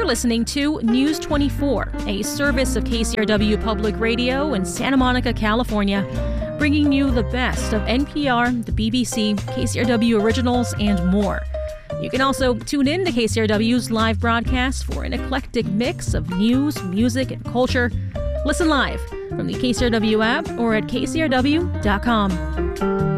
You're listening to News 24, a service of KCRW Public Radio in Santa Monica, California, bringing you the best of NPR, the BBC, KCRW Originals, and more. You can also tune in to KCRW's live broadcast for an eclectic mix of news, music, and culture. Listen live from the KCRW app or at kcrw.com.